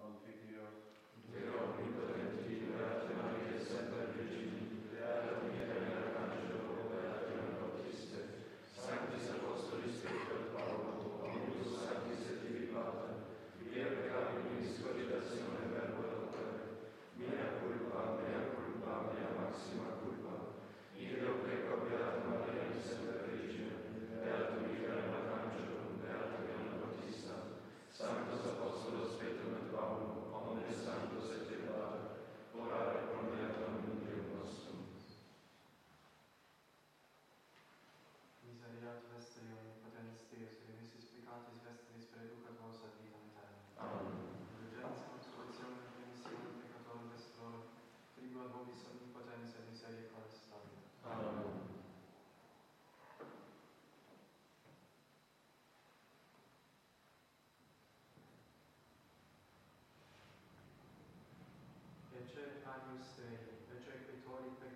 Confiteor, Deo omnipotenti, Beate Maria, Semper Virgini, Beato Michael Arcangelo, Beato Ioanne Baptiste, Sanctis Apostolis Petro et Paolo, omnibus sanctis et tibi pater, via peccabilis cogitatione verbo et opere, mea culpa, mea maxima culpa. Io pecco, Beata Maria, Semper Virgine, Beato Michael Arcangelo, Beato Ioanne Baptista, Sanctus Apostolos Petrum et Paulum, omnes sanctos et te pater, orare pro meatum Deum nostrum. Miseriat vestri omnipotens Deus, remissis peccatis vestris preducat vos ad vitam aeterna. Amen. Indulgentia, absolutionem et remissionem peccatorum vestrorum, tribuat vobis omnipotens et misericordias Statum. Amen. Ecce agnus Dei, ecce quitori